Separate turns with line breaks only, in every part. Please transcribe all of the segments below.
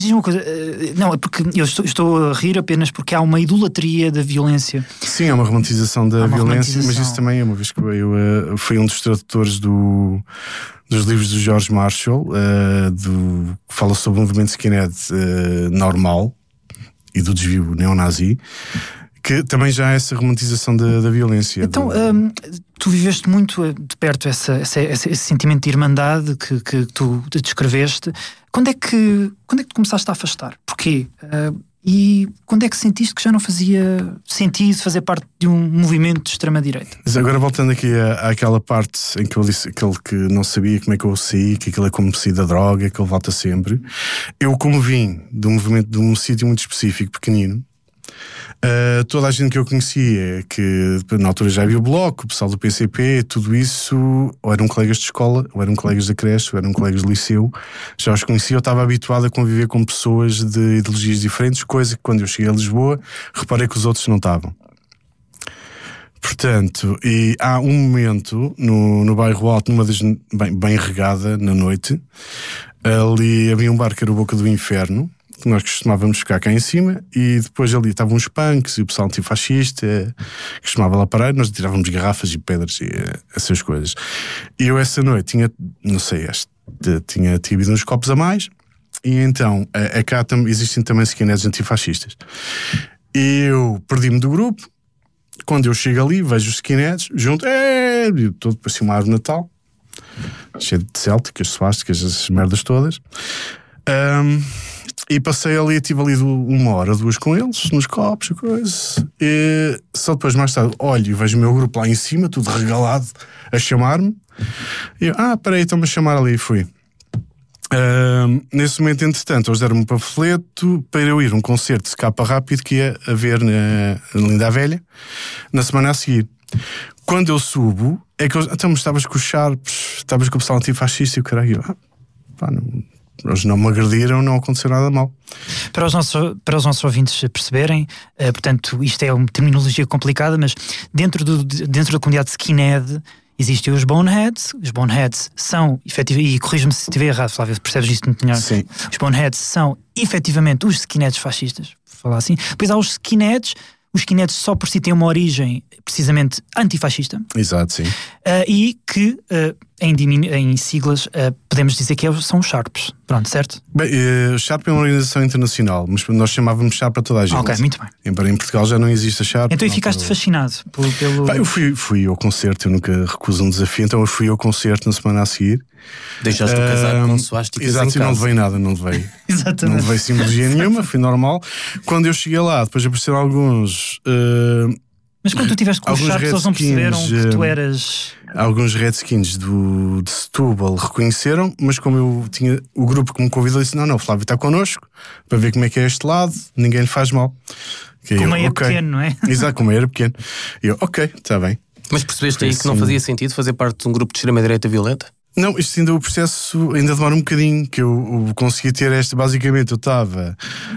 Diz uma coisa, não, é porque eu estou a rir apenas porque há uma idolatria da violência.
Sim, há uma romantização da violência, mas isso também é uma vez que eu fui um dos tradutores dos livros do George Marshall, que fala sobre o movimento skinhead normal e do desvio neonazi, que também já há essa romantização da violência.
Então, tu viveste muito de perto esse sentimento de irmandade que tu descreveste. Quando é que tu começaste a afastar? Porquê? E quando é que sentiste que já não fazia sentido fazer parte de um movimento de extrema-direita?
Mas agora voltando aqui àquela parte em que eu disse aquele que não sabia como é que eu saí, que aquilo é como sair da droga, que ele volta sempre. Eu, como vim de um movimento de um sítio muito específico, pequenino, toda a gente que eu conhecia, que na altura já havia o Bloco, o pessoal do PCP, tudo isso, ou eram colegas de escola, ou eram colegas da creche, ou eram colegas de liceu, já os conhecia. Eu estava habituado a conviver com pessoas de ideologias diferentes, coisa que quando eu cheguei a Lisboa reparei que os outros não estavam. Portanto, e há um momento no bairro Alto, numa das bem regada na noite, ali havia um bar que era o Boca do Inferno, que nós costumávamos ficar cá em cima, e depois ali estavam uns punks e o pessoal antifascista costumava lá parar, nós tirávamos garrafas e pedras e essas coisas. E eu essa noite tinha bebido uns copos a mais, e então cá existem também skinheads antifascistas. E eu perdi-me do grupo. Quando eu chego ali, vejo os skinheads junto, todo para cima uma árvore de Natal, cheio de célticas, suásticas, essas merdas todas. E passei ali, tive ali 1 hora, 2 com eles, nos copos e coisas. E só depois, mais tarde, olho e vejo o meu grupo lá em cima, tudo regalado, a chamar-me. E eu, peraí, estão-me a chamar ali, e fui. Nesse momento, entretanto, eles deram-me um panfleto para eu ir a um concerto de Scapa Rápido que ia haver na Linda a Velha, na semana a seguir. Quando eu subo, é que então estavas com os Sharps, estavas com o pessoal antifascista e o caralho, eles não me agrediram, não aconteceu nada mal.
Para os nossos ouvintes perceberem, portanto, isto é uma terminologia complicada, mas dentro da comunidade skinhead existem os boneheads. Os boneheads são, efetivamente, e corrija-me se estiver errado, Flávio, percebes isto muito melhor.
Sim.
Os boneheads são, efetivamente, os skinheads fascistas, vou falar assim. Depois há os skinheads só por si têm uma origem precisamente antifascista.
Exato, sim.
E que, em siglas, podemos dizer que são os Sharps. Pronto, certo?
Bem, o Sharp é uma organização internacional, mas nós chamávamos Sharp para toda a gente.
Ok, muito bem.
Embora em Portugal já não exista Sharp.
Então ficaste fascinado pelo...
Eu fui ao concerto, eu nunca recuso um desafio, então eu fui ao concerto na semana a seguir.
Deixaste o casaco com suásticas em casa.
Exato, não levei nada, não levei.
Exatamente.
Não levei simbologia nenhuma, foi normal. Quando eu cheguei lá, depois apareceram alguns...
Mas quando tu estiveste com os Sharps, eles não perceberam que tu eras...
Alguns Redskins de Setúbal reconheceram, mas como eu tinha o grupo que me convidou, disse: não, o Flávio está connosco para ver como é que é este lado, ninguém lhe faz mal.
Como era pequeno, não é?
Exato, como era pequeno. E eu, ok, está bem.
Mas percebeste aí que não fazia sentido fazer parte de um grupo de extrema-direita violenta?
Não, isto ainda, o processo ainda demora um bocadinho, que eu consegui ter basicamente eu estava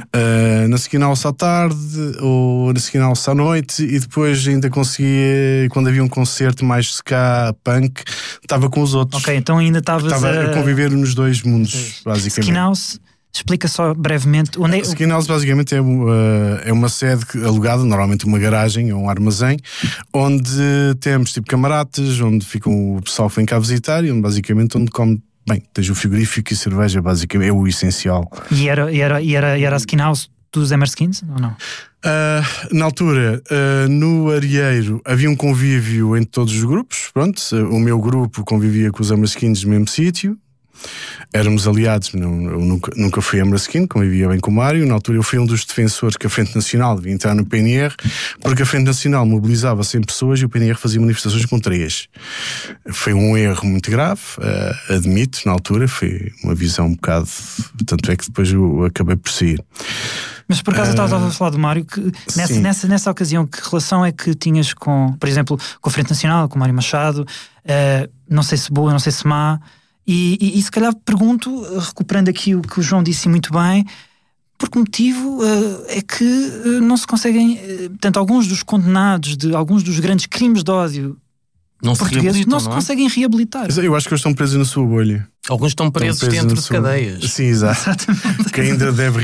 na seguinte alça à tarde ou na seguinte alça à noite, e depois ainda conseguia, quando havia um concerto mais ska, punk, estava com os outros.
Ok, então ainda estavas
a conviver nos dois mundos, basicamente.
Skin House, explica só brevemente onde é.
Skin House basicamente é uma sede alugada, normalmente uma garagem ou um armazém, onde temos tipo camaradas, onde ficam o pessoal que vem cá visitar e onde come. Bem, tens o frigorífico e cerveja, basicamente é o essencial.
E era a Skin House dos Emerskins ou não?
Na altura, no Arieiro havia um convívio entre todos os grupos. Pronto, o meu grupo convivia com os Emerskins no mesmo sítio. Éramos aliados, eu nunca fui Emerskin, convivia bem com o Mário. Na altura eu fui um dos defensores que a Frente Nacional devia entrar no PNR, porque a Frente Nacional mobilizava 100 pessoas e o PNR fazia manifestações com 3. Foi um erro muito grave, admito, na altura, foi uma visão um bocado... Tanto é que depois eu acabei por sair.
Mas por acaso estavas a falar do Mário, que nessa ocasião, que relação é que tinhas com, por exemplo, com a Frente Nacional, com o Mário Machado? Não sei se boa, não sei se má. E se calhar pergunto, recuperando aqui o que o João disse muito bem, por que motivo é que não se conseguem, portanto, alguns dos condenados de alguns dos grandes crimes de ódio portugueses não se conseguem reabilitar?
Eu acho que eles estão presos na sua bolha.
Alguns estão presos dentro de cadeias.
Sim, exato. Que ainda deve